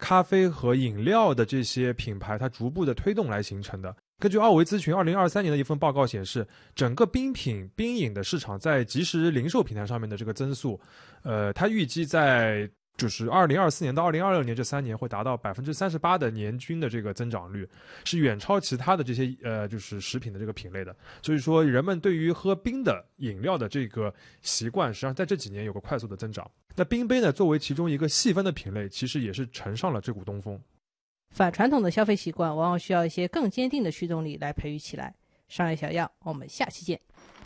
咖啡和饮料的这些品牌它逐步的推动来形成的。根据奥维咨询2023年的一份报告显示，整个冰品冰饮的市场在即时零售平台上面的这个增速，它预计在就是2024年到2026年这3年会达到38%的年均的这个增长率，是远超其他的这些就是食品的这个品类的。所以说，人们对于喝冰的饮料的这个习惯，实际上在这几年有个快速的增长。那冰杯呢，作为其中一个细分的品类，其实也是乘上了这股东风。 反传统的消费习惯往往需要一些更坚定的驱动力来培育起来。商业小样，我们下期见。